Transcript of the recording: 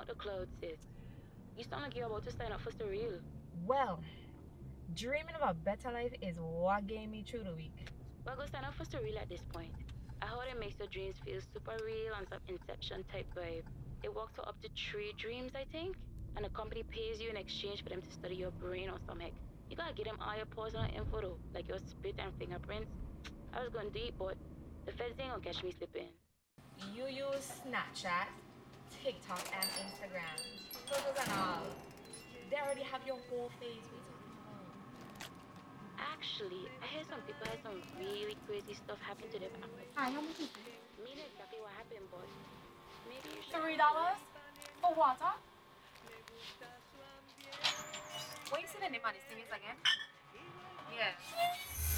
the clouds, sis. You sound like you're about to sign up for surreal. Well, dreaming of a better life is what gave me through the week. Well, go sign up for surreal at this point. I heard it makes your dreams feel super real and some Inception type vibe. It works for up to 3 dreams, I think, and the company pays you in exchange for them to study your brain or some heck. You gotta get them all your personal info though, like your spit and fingerprints. I was going deep, but the feds ain't gonna catch me slipping. You use Snapchat, TikTok, and Instagram. Photos and all. They already have your whole face. What are you talking about? Actually, I heard some people had some really crazy stuff happen to them after. Hi, how much is it? Me know exactly what happened, but maybe you should. $3 for water? What you say the name of this thing is again? Yeah.